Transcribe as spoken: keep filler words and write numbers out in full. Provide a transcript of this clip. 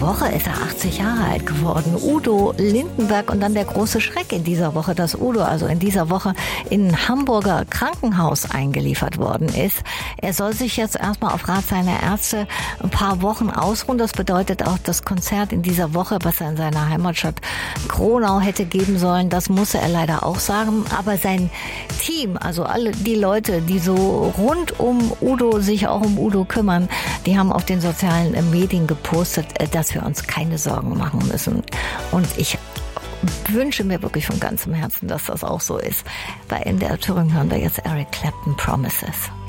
Woche ist er achtzig Jahre alt geworden. Udo Lindenberg, und dann der große Schreck in dieser Woche, dass Udo also in dieser Woche in ein Hamburger Krankenhaus eingeliefert worden ist. Er soll sich jetzt erstmal auf Rat seiner Ärzte ein paar Wochen ausruhen. Das bedeutet auch das Konzert in dieser Woche, was er in seiner Heimatstadt Kronau hätte geben sollen, das musste er leider auch sagen. Aber sein Team, also alle die Leute, die so rund um Udo sich auch um Udo kümmern, die haben auf den sozialen Medien gepostet, dass wir uns keine Sorgen machen müssen. Und ich wünsche mir wirklich von ganzem Herzen, dass das auch so ist. Bei N D R Thüringen hören wir jetzt Eric Clapton, Promises.